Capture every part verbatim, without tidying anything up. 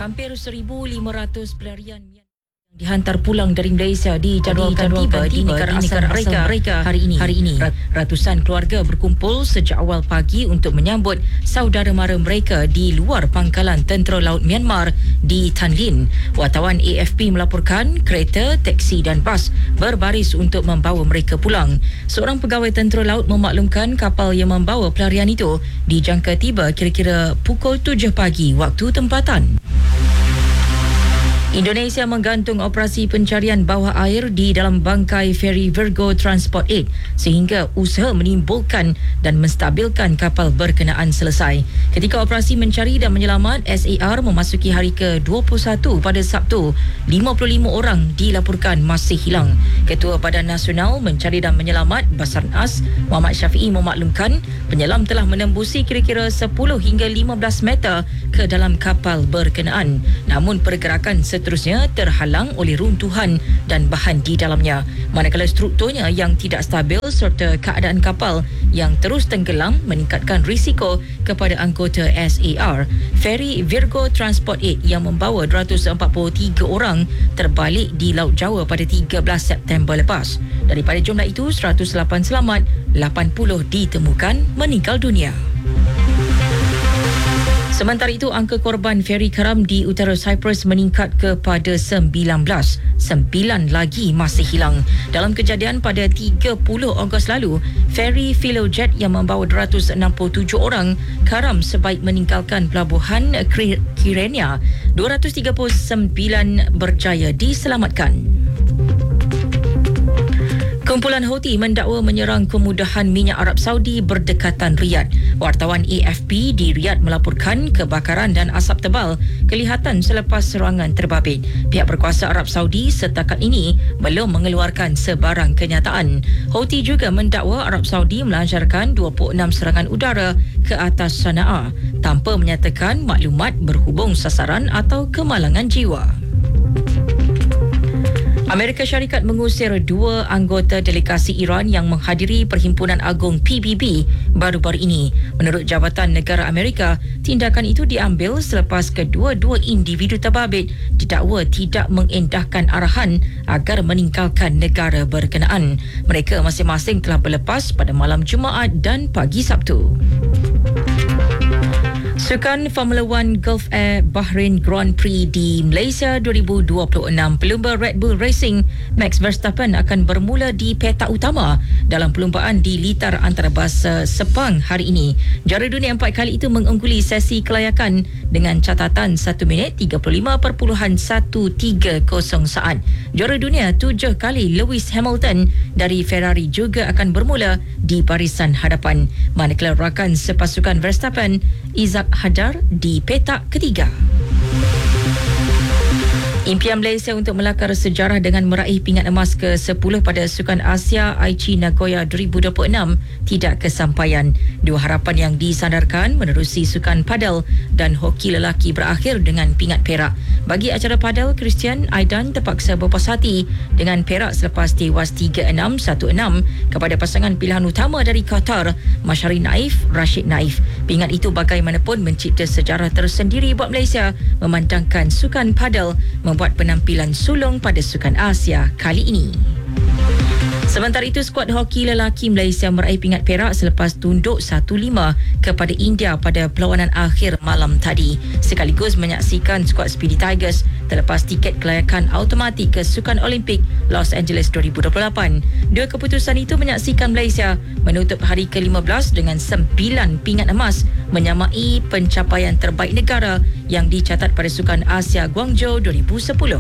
Hampir seribu lima ratus pelarian dihantar pulang dari Malaysia dijadualkan tiba di negara asal mereka, mereka hari ini. Hari ini, ratusan keluarga berkumpul sejak awal pagi untuk menyambut saudara mara mereka di luar pangkalan Tentera Laut Myanmar di Tan Lin. Wartawan A F P melaporkan kereta, teksi dan bas berbaris untuk membawa mereka pulang. Seorang pegawai Tentera Laut memaklumkan kapal yang membawa pelarian itu dijangka tiba kira-kira pukul tujuh pagi waktu tempatan. Indonesia menggantung operasi pencarian bawah air di dalam bangkai feri Virgo Transport lapan sehingga usaha menimbulkan dan menstabilkan kapal berkenaan selesai. Ketika operasi mencari dan menyelamat S A R memasuki hari ke dua puluh satu pada Sabtu, lima puluh lima orang dilaporkan masih hilang. Ketua Badan Nasional Mencari dan Menyelamat Basarnas, Muhammad Syafiee memaklumkan penyelam telah menembusi kira-kira sepuluh hingga lima belas meter ke dalam kapal berkenaan. Namun pergerakan seterusnya terhalang oleh runtuhan dan bahan di dalamnya. Manakala strukturnya yang tidak stabil serta keadaan kapal yang terus tenggelam meningkatkan risiko kepada anggota S A R. Feri Virgo Transport lapan yang membawa dua ratus empat puluh tiga orang terbalik di Laut Jawa pada tiga belas September lepas. Daripada jumlah itu, seratus lapan selamat, lapan puluh ditemukan meninggal dunia. Sementara itu, angka korban feri karam di utara Cyprus meningkat kepada sembilan belas. Sembilan lagi masih hilang. Dalam kejadian pada tiga puluh Ogos lalu, feri Philojet yang membawa dua ratus enam puluh tujuh orang karam sebaik meninggalkan pelabuhan Kyrenia. dua ratus tiga puluh sembilan berjaya diselamatkan. Kumpulan Houthi mendakwa menyerang kemudahan minyak Arab Saudi berdekatan Riyadh. Wartawan A F P di Riyadh melaporkan kebakaran dan asap tebal kelihatan selepas serangan terbabit. Pihak berkuasa Arab Saudi setakat ini belum mengeluarkan sebarang kenyataan. Houthi juga mendakwa Arab Saudi melancarkan dua puluh enam serangan udara ke atas Sana'a tanpa menyatakan maklumat berhubung sasaran atau kemalangan jiwa. Amerika Syarikat mengusir dua anggota delegasi Iran yang menghadiri Perhimpunan Agung P B B baru-baru ini. Menurut Jabatan Negara Amerika, tindakan itu diambil selepas kedua-dua individu terbabit didakwa tidak mengendahkan arahan agar meninggalkan negara berkenaan. Mereka masing-masing telah berlepas pada malam Jumaat dan pagi Sabtu. Sukan Formula One Gulf Air Bahrain Grand Prix di Malaysia dua ribu dua puluh enam, pelumba Red Bull Racing Max Verstappen akan bermula di petak utama dalam perlumbaan di litar antarabangsa Sepang hari ini. Juara dunia empat kali itu mengungguli sesi kelayakan dengan catatan satu minit tiga puluh lima perpuluhan satu tiga kosong saat. Juara dunia tujuh kali Lewis Hamilton dari Ferrari juga akan bermula di barisan hadapan. Manakala rakan sepasukan Verstappen, Izzat Hadar di petak ketiga. Impian Malaysia untuk melakar sejarah dengan meraih pingat emas ke sepuluh pada Sukan Asia Aichi Nagoya dua ribu dua puluh enam tidak kesampaian. Dua harapan yang disandarkan menerusi sukan padel dan hoki lelaki berakhir dengan pingat perak. Bagi acara padel, Christian Aidan terpaksa berpuas hati dengan perak selepas tewas tiga enam satu enam kepada pasangan pilihan utama dari Qatar, Mashari Naif, Rashid Naif. Pingat itu bagaimanapun mencipta sejarah tersendiri buat Malaysia memandangkan sukan padel membuat penampilan sulung pada Sukan Asia kali ini. Sementara itu, skuad hoki lelaki Malaysia meraih pingat perak selepas tunduk satu lima kepada India pada perlawanan akhir malam tadi, sekaligus menyaksikan skuad Speedy Tigers terlepas tiket kelayakan automatik ke Sukan Olimpik Los Angeles dua ribu dua puluh lapan. Dua keputusan itu menyaksikan Malaysia menutup hari ke lima belas dengan sembilan pingat emas, menyamai pencapaian terbaik negara yang dicatat pada Sukan Asia Guangzhou dua ribu sepuluh.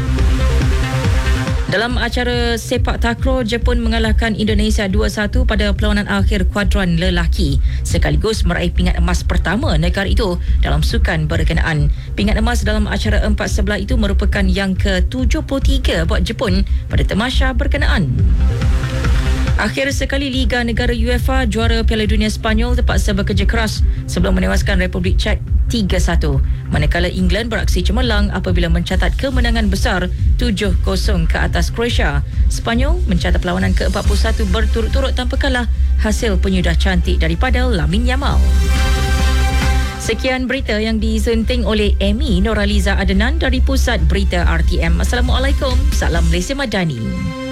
Dalam acara sepak takraw, Jepun mengalahkan Indonesia dua satu pada perlawanan akhir kuadran lelaki, sekaligus meraih pingat emas pertama negara itu dalam sukan berkenaan. Pingat emas dalam acara empat sebelah itu merupakan yang ke tujuh puluh tiga buat Jepun pada tamasya berkenaan. Akhir sekali Liga Negara UEFA, juara Piala Dunia Sepanyol terpaksa bekerja keras sebelum menewaskan Republik Czech tiga satu. Manakala England beraksi cemerlang apabila mencatat kemenangan besar tujuh kosong ke atas Croatia. Sepanyol mencatat perlawanan ke empat puluh satu berturut-turut tanpa kalah, hasil penyudah cantik daripada Lamine Yamal. Sekian berita yang disunting oleh Amy Noraliza Adenan dari Pusat Berita R T M. Assalamualaikum. Salam Malaysia Madani.